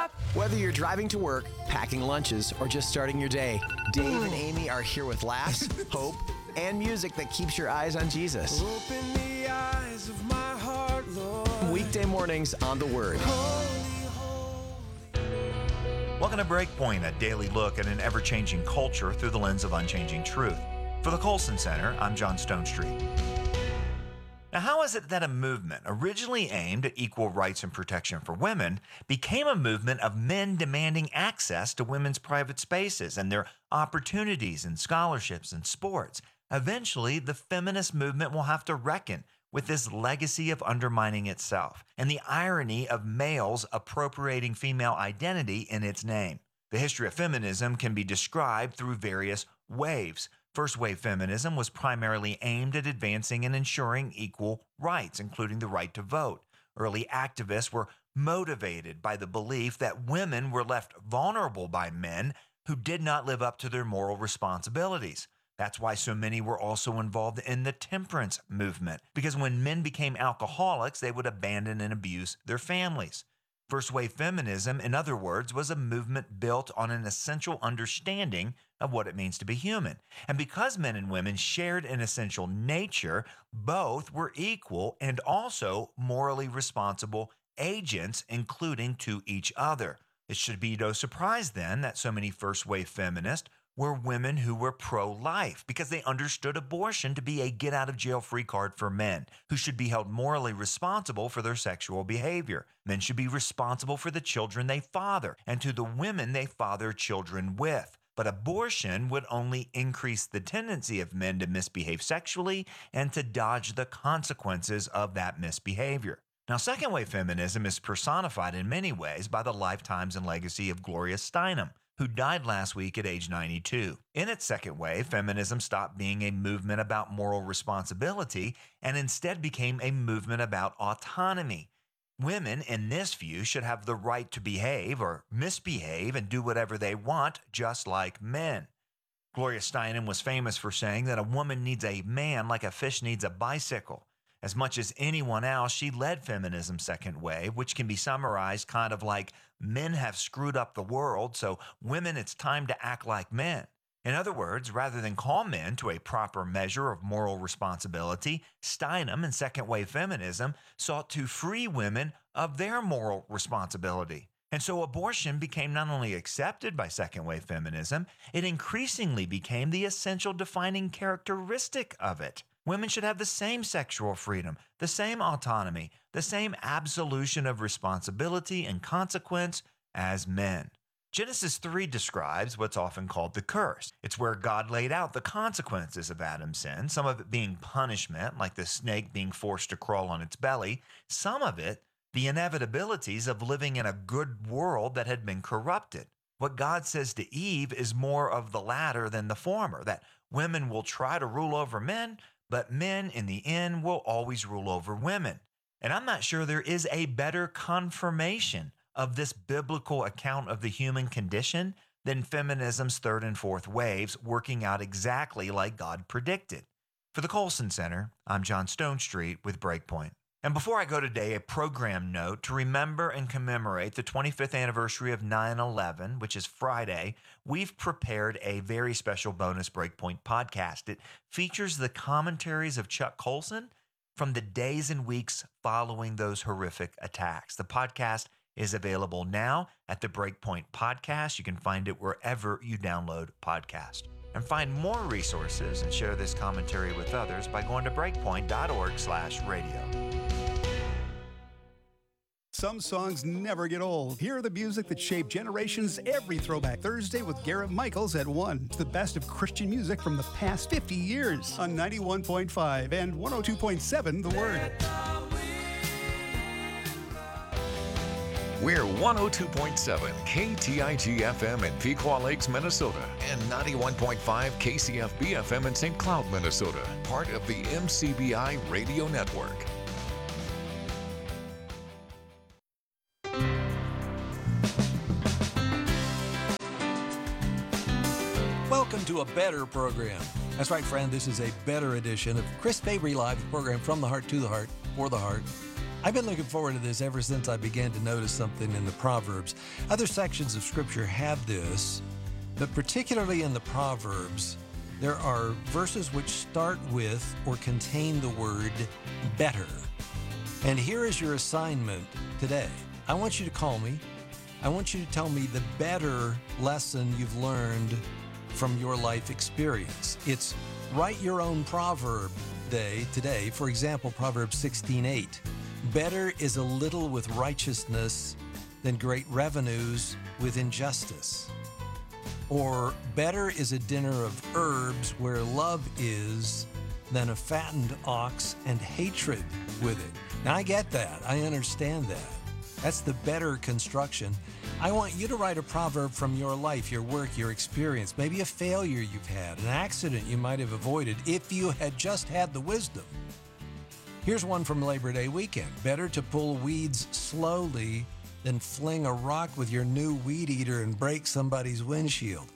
Whether you're driving to work, packing lunches, or just starting your day, Dave and Amy are here with laughs, hope, and music that keeps your eyes on Jesus. Open the eyes of my heart, Lord. Weekday mornings on The Word. Welcome to Breakpoint, a daily look at an ever-changing culture through the lens of unchanging truth. For the Colson Center, I'm John Stonestreet. Now, how is it that a movement originally aimed at equal rights and protection for women became a movement of men demanding access to women's private spaces and their opportunities in scholarships and sports? Eventually, the feminist movement will have to reckon with this legacy of undermining itself and the irony of males appropriating female identity in its name. The history of feminism can be described through various waves. First wave feminism was primarily aimed at advancing and ensuring equal rights, including the right to vote. Early activists were motivated by the belief that women were left vulnerable by men who did not live up to their moral responsibilities. That's why so many were also involved in the temperance movement, because when men became alcoholics, they would abandon and abuse their families. First wave feminism, in other words, was a movement built on an essential understanding of what it means to be human. And because men and women shared an essential nature, both were equal and also morally responsible agents, including to each other. It should be no surprise then that so many first wave feminists were women who were pro-life because they understood abortion to be a get-out-of-jail-free card for men who should be held morally responsible for their sexual behavior. Men should be responsible for the children they father and to the women they father children with. But abortion would only increase the tendency of men to misbehave sexually and to dodge the consequences of that misbehavior. Now, second-wave feminism is personified in many ways by the lifetimes and legacy of Gloria Steinem, who died last week at age 92. In its second wave, feminism stopped being a movement about moral responsibility and instead became a movement about autonomy. Women, in this view, should have the right to behave or misbehave and do whatever they want, just like men. Gloria Steinem was famous for saying that a woman needs a man like a fish needs a bicycle. As much as anyone else, she led feminism's second wave, which can be summarized kind of like men have screwed up the world, so women, it's time to act like men. In other words, rather than call men to a proper measure of moral responsibility, Steinem and second wave feminism sought to free women of their moral responsibility. And so abortion became not only accepted by second wave feminism, it increasingly became the essential defining characteristic of it. Women should have the same sexual freedom, the same autonomy, the same absolution of responsibility and consequence as men. Genesis 3 describes what's often called the curse. It's where God laid out the consequences of Adam's sin, some of it being punishment, like the snake being forced to crawl on its belly, some of it the inevitabilities of living in a good world that had been corrupted. What God says to Eve is more of the latter than the former, that women will try to rule over men, but men, in the end, will always rule over women. And I'm not sure there is a better confirmation of this biblical account of the human condition than feminism's third and fourth waves working out exactly like God predicted. For the Colson Center, I'm John Stonestreet with Breakpoint. And before I go today, a program note to remember and commemorate the 25th anniversary of 9/11, which is Friday. We've prepared a very special bonus Breakpoint podcast. It features the commentaries of Chuck Colson from the days and weeks following those horrific attacks. The podcast is available now at the Breakpoint Podcast. You can find it wherever you download podcasts. And find more resources and share this commentary with others by going to breakpoint.org/radio. Some songs never get old. Hear the music that shaped generations every Throwback Thursday with Garrett Michaels at 1. The best of Christian music from the past 50 years on 91.5 and 102.7 The Word. We're 102.7 KTIG-FM in Pequot Lakes, Minnesota, and 91.5 KCFB-FM in St. Cloud, Minnesota, part of the MCBI Radio Network. Welcome to a better program. That's right, friend. This is a better edition of Chris Fabry Live, the program from the heart to the heart, for the heart. I've been looking forward to this ever since I began to notice something in the Proverbs. Other sections of Scripture have this, but particularly in the Proverbs, there are verses which start with or contain the word better. And here is your assignment today. I want you to call me. I want you to tell me the better lesson you've learned from your life experience. It's write your own proverb day today. For example, Proverbs 16:8. Better is a little with righteousness than great revenues with injustice. Or better is a dinner of herbs where love is than a fattened ox and hatred with it. Now, I get that. I understand that. That's the better construction. I want you to write a proverb from your life, your work, your experience, maybe a failure you've had, an accident you might have avoided if you had just had the wisdom. Here's one from Labor Day weekend. Better to pull weeds slowly than fling a rock with your new weed eater and break somebody's windshield.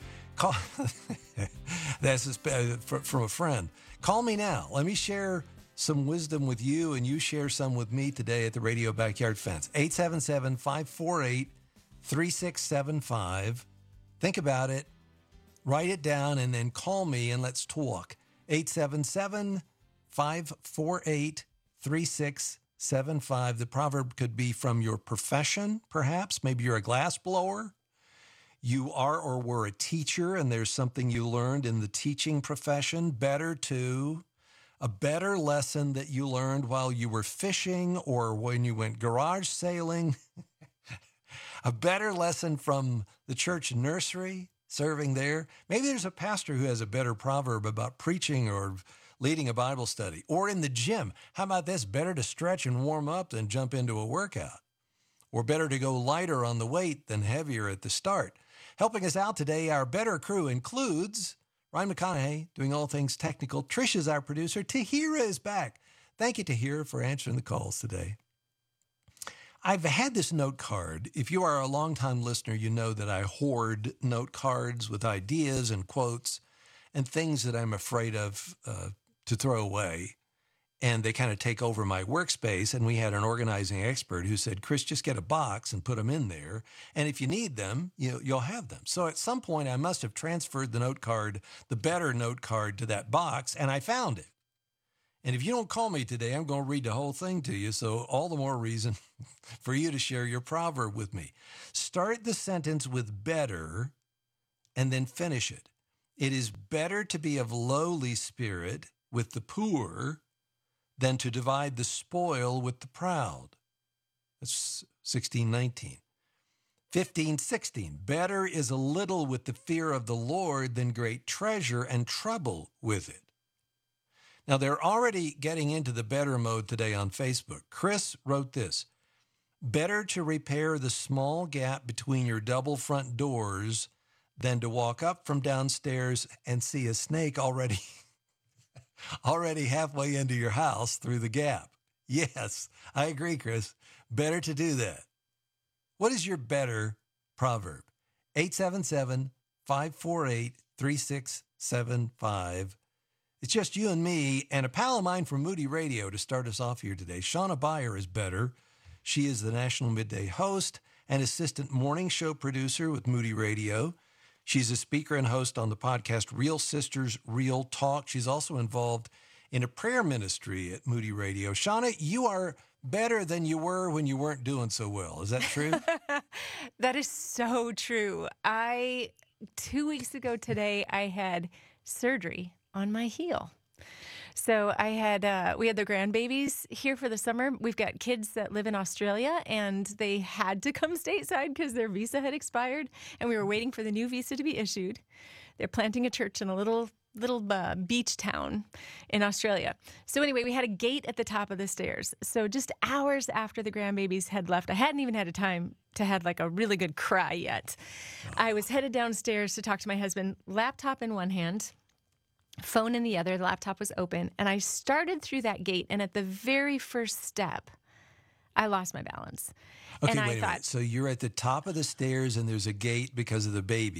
That's from a friend. Call me now. Let me share some wisdom with you, and you share some with me today at the Radio Backyard Fence. 877-548-3675. Think about it. Write it down, and then call me, and let's talk. 877-548-3675. The proverb could be from your profession, perhaps. Maybe you're a glass blower. You are or were a teacher, and there's something you learned in the teaching profession. A better lesson that you learned while you were fishing or when you went garage sailing. A better lesson from the church nursery, serving there. Maybe there's a pastor who has a better proverb about preaching or leading a Bible study. Or in the gym. How about this? Better to stretch and warm up than jump into a workout. Or better to go lighter on the weight than heavier at the start. Helping us out today, our better crew includes Ryan McConaughey, doing all things technical. Trisha's our producer. Tahira is back. Thank you, Tahira, for answering the calls today. I've had this note card. If you are a longtime listener, you know that I hoard note cards with ideas and quotes and things that I'm afraid of to throw away. And they kind of take over my workspace. And we had an organizing expert who said, Chris, just get a box and put them in there. And if you need them, you'll have them. So at some point, I must have transferred the note card, the better note card, to that box, and I found it. And if you don't call me today, I'm going to read the whole thing to you. So all the more reason for you to share your proverb with me. Start the sentence with better and then finish it. It is better to be of lowly spirit with the poor than to divide the spoil with the proud. That's 16:19. 15:16. Better is a little with the fear of the Lord than great treasure and trouble with it. Now, they're already getting into the better mode today on Facebook. Chris wrote this: better to repair the small gap between your double front doors than to walk up from downstairs and see a snake already halfway into your house through the gap. Yes, I agree, Chris. Better to do that. What is your better proverb? 877-548-3675. It's just you and me and a pal of mine from Moody Radio to start us off here today. Shauna Beyer is better. She is the national midday host and assistant morning show producer with Moody Radio. She's a speaker and host on the podcast Real Sisters, Real Talk. She's also involved in a prayer ministry at Moody Radio. Shauna, you are better than you were when you weren't doing so well. Is that true? That is so true. 2 weeks ago today, I had surgery on my heel. So we had the grandbabies here for the summer. We've got kids that live in Australia, and they had to come stateside because their visa had expired, and we were waiting for the new visa to be issued. They're planting a church in a little beach town in Australia. So anyway, we had a gate at the top of the stairs. So just hours after the grandbabies had left, I hadn't even had a time to have like a really good cry yet. I was headed downstairs to talk to my husband, laptop in one hand, phone in the other. The laptop was open, and I started through that gate, and at the very first step, I lost my balance. Okay, and wait a minute. So you're at the top of the stairs, and there's a gate because of the baby.